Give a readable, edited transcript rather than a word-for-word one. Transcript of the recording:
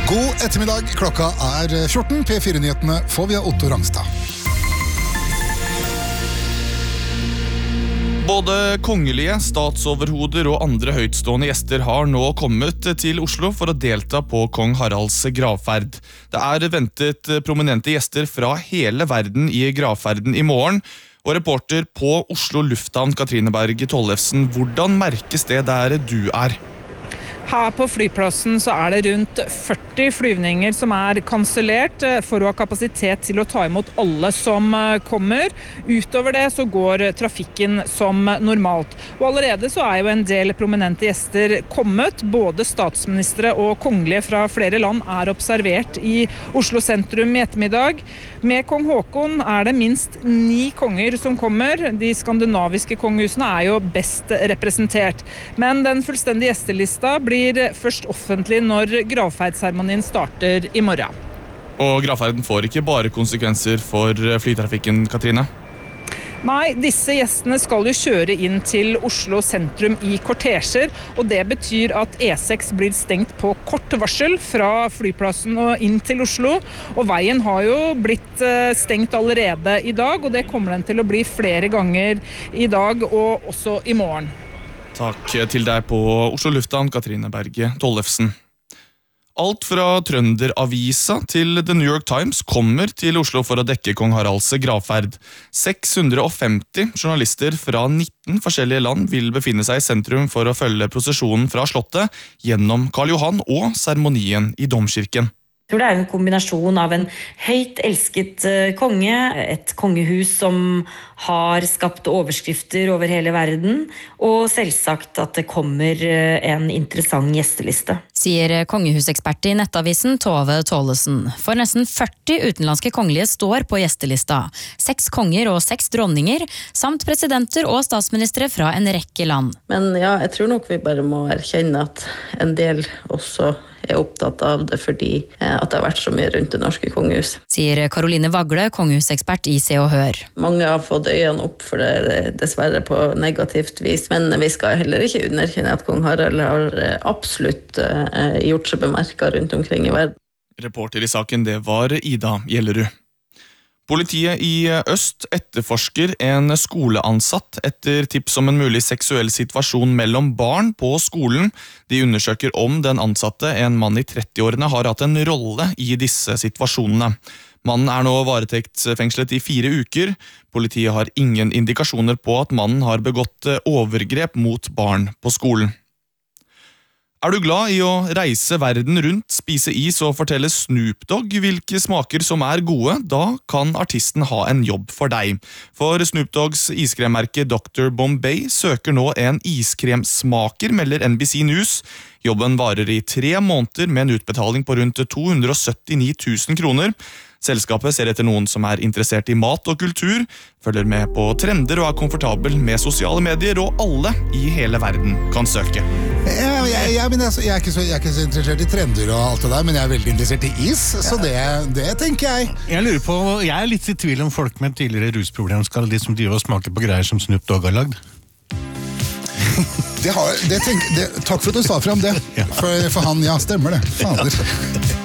God ettermiddag, klokka 14. P4-nyhetene får vi av Otto Rangstad. Både kongelige, statsoverhoder og andre høytstående gjester har nå kommet til Oslo for å delta på kong Haralds gravferd. Det ventet prominente gjester fra hele verden i gravferden i morgen. Og reporter på Oslo Lufthavn, Katrine Berg Tollefsen, hvordan merkes det der du er? Her på flyplassen så det rundt 40 flyvninger som kansellert for å ha kapasitet til å ta imot alle som kommer. Utover det så går trafikken som normalt. Og allerede så jo en del prominente gjester kommet. Både statsministre og kongelige fra flere land observert i Oslo sentrum i ettermiddag. Med kong Håkon det minst 9 konger som kommer. De skandinaviske kongehusene jo best representert. Men den fullstendige gjestelista blir først offentlig når gravferdsseremonien starter i morgen. Og gravferden får ikke bare konsekvenser for flytrafikken, Katrine? Nei, disse gjestene skal jo kjøre inn til Oslo sentrum i kortesjer, og det betyr at E6 blir stengt på kort varsel fra flyplassen og inn til Oslo, og veien har jo blitt stengt allerede i dag, og det kommer den til å bli flere ganger i dag og også i morgen. Takk til deg på Oslo Lufthavn, Katrine Berge Tollefsen. Alt fra Trønderavisa til The New York Times kommer til Oslo for å dekke kong Haralds gravferd. 650 journalister fra 19 forskjellige land vil befinne seg i sentrum for å følge prosesjonen fra slottet gjennom Karl Johan og seremonien i Domkirken. Jeg tror det en kombinasjon av en høyt elsket konge, et kongehus som har skapt overskrifter over hele verden, og selvsagt at det kommer en interessant gjesteliste. Sier kongehusekspert i Nettavisen Tove Tollesen. For nesten 40 utenlandske kongelige står på gjestelista. 6 konger og 6 dronninger, samt presidenter og statsministre fra en rekke land. Men ja, jeg tror nok vi bare må erkjenne at en del også opptatt av det fordi at det har vært så mye rundt det norske kongehus. Sier Caroline Vagle, kongehusekspert i Se og Hør. Mange har fått øynene opp for det, dessverre på negativt vis, men vi skal heller ikke underkjenne at kong Harald har absolutt gjort seg bemerket rundt omkring i verden. Reporter i saken, det var Ida Gjellerud. Politiet i Øst etterforsker en skoleansatt etter tips om en mulig seksuell situasjon mellom barn på skolen. De undersøker om den ansatte, en mann i 30-årene, har hatt en rolle i disse situasjonene. Mannen nå varetektsfengslet i 4 uker. Politiet har ingen indikasjoner på at mannen har begått overgrep mot barn på skolen. Du glad i å reise verden rundt, spise is og fortelle Snoop Dogg hvilke smaker som gode, da kan artisten ha en jobb for deg. For Snoop Doggs iskremmerke Dr. Bombay søker nå en iskremsmaker, melder NBC News. Jobben varer i 3 måneder med en utbetaling på rundt 279 000 kroner. Selskapet ser etter noen som interessert i mat og kultur, følger med på trender og komfortabel med sosiale medier, og alle i hele verden kan søke. Jeg er ikke så interessert i trender og alt det der, men jeg veldig interessert i is, så det tenker jeg. Jeg lurer på, jeg litt i tvil om folk med tidligere rusproblem skal de som driver og smaker på greier som Snoop Dogg har lagd. Takk for at du sa frem det, for han, ja, stemmer det. Fader.